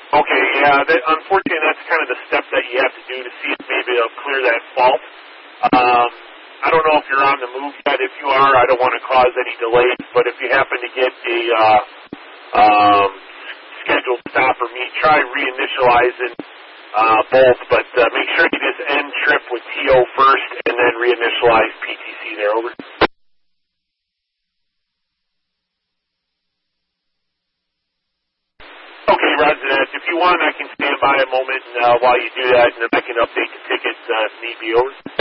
Okay, yeah, unfortunately that's kind of the step that you have to do to see if maybe it'll clear that fault. I don't know if you're on the move yet. If you are, I don't want to cause any delays, but if you happen to get a scheduled stop or meet, try reinitializing both, but make sure you just end trip with TO first and then reinitialize PTC there. Over. Okay, Roger that. If you want, I can stand by a moment while you do that, and then I can update the tickets if need be. Over.